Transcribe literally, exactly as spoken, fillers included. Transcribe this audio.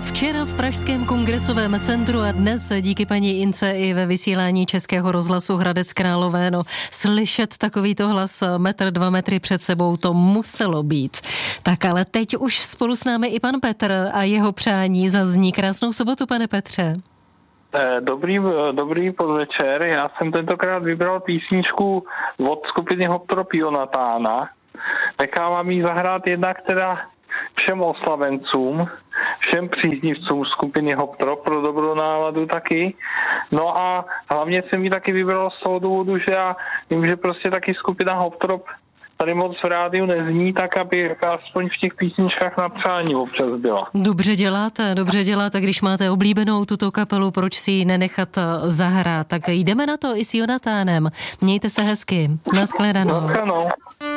Včera v Pražském kongresovém centru a dnes díky paní Ince i ve vysílání Českého rozhlasu Hradec Králové. No, slyšet takovýto hlas metr, dva metry před sebou, to muselo být. Tak ale teď už spolu s námi i pan Petr a jeho přání zazní. Krásnou sobotu, pane Petře. Dobrý, dobrý podvečer. Já jsem tentokrát vybral písničku od skupiny Hoptrop Jonatána. Nechávám jí zahrát jednak teda všem oslavencům, všem příznivcům skupiny Hoptrop pro dobrou náladu taky. No a hlavně jsem ji taky vybral z toho důvodu, že já vím, že prostě taky skupina Hoptrop tady moc v rádiu nezní, tak aby aspoň v těch písničkách na přání občas byla. Dobře děláte, dobře děláte, když máte oblíbenou tuto kapelu, proč si ji nenechat zahrát. Tak jdeme na to i s Jonatánem. Mějte se hezky. Naschledanou. Naschledanou.